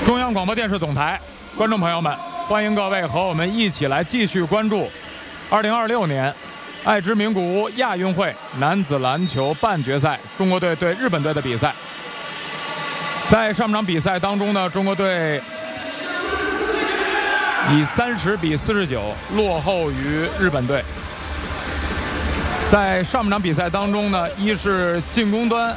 中央广播电视总台观众朋友们，欢迎各位和我们一起来继续关注2026年爱知名古屋亚运会男子篮球半决赛中国队对日本队的比赛。在上场比赛当中呢，中国队以30比49落后于日本队。在上半场比赛当中呢，一是进攻端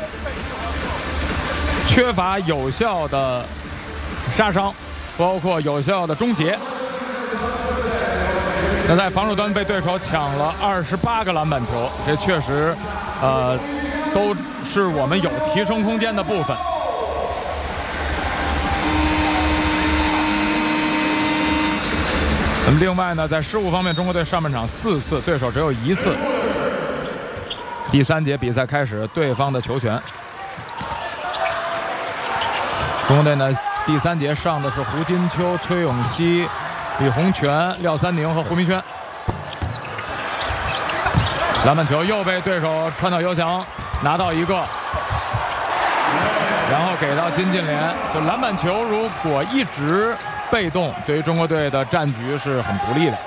缺乏有效的杀伤，包括有效的终结。那在防守端被对手抢了28个篮板球，这确实都是我们有提升空间的部分。那么另外呢，在失误方面，中国队上半场4次，对手只有1次。第3节比赛开始，对方的球权。中国队呢，第3节上的是胡金秋、崔永熙、李洪权、廖三宁和胡明轩。篮板球又被对手川岛优翔拿到一个，然后给到金近廉。就篮板球如果一直被动，对于中国队的战局是很不利的。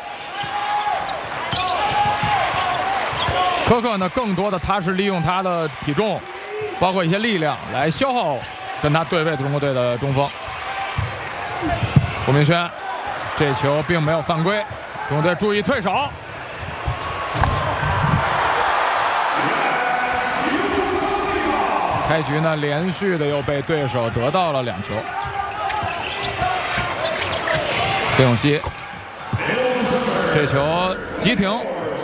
科克呢，更多的他是利用他的体重，包括一些力量来消耗跟他对位的中国队的中锋。胡明轩这球并没有犯规，中国队注意退手。开局呢，连续的又被对手得到了2球。崔永熙这球急停，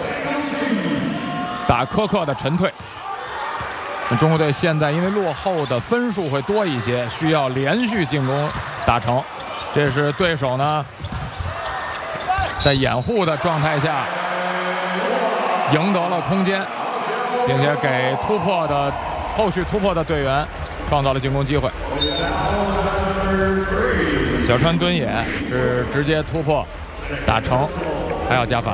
打科克的沉退。中国队现在因为落后的分数会多一些，需要连续进攻打成。这是对手呢在掩护的状态下赢得了空间，并且给后续突破的队员创造了进攻机会。小川敦也是直接突破打成，还要加罚。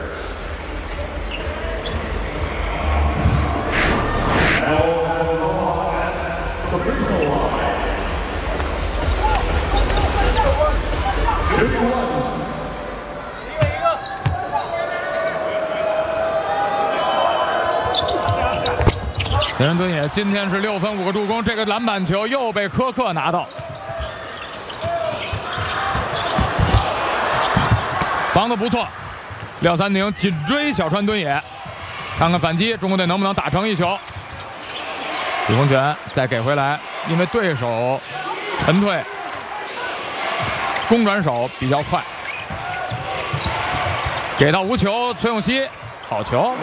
小川敦也今天是6分5个助攻，这个篮板球又被科克拿到。防得不错，廖三宁紧追小川敦也，看看反击中国队能不能打成一球。李洪权再给回来，因为对手沉退，攻转手比较快，给到无球，崔永熙好球。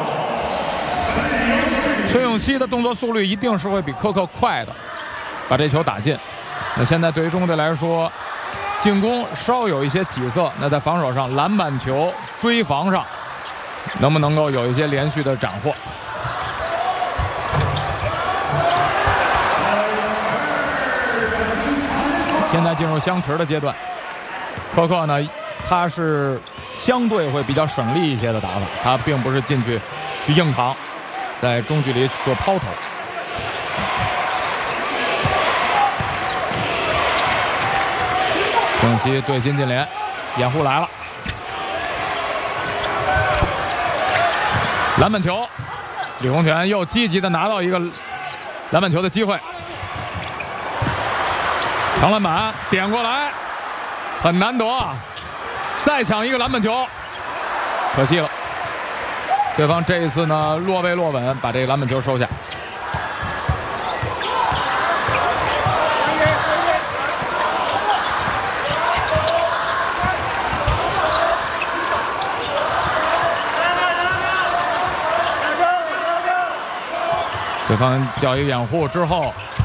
崔永熙的动作速率一定是会比科克快的，把这球打进。那现在对于中国队来说，进攻稍有一些起色，那在防守上篮板球追防上能不能够有一些连续的斩获。现在进入相持的阶段，科克呢他是相对会比较省力一些的打法，他并不是进去硬扛，在中距离去做抛投。郑熙对金近廉，掩护来了，篮板球，李洪权又积极的拿到一个篮板球的机会，长篮板点过来，很难得啊！再抢一个篮板球，可惜了。对方这一次呢落位落稳，把这个篮板球收下。对方叫一个掩护之后，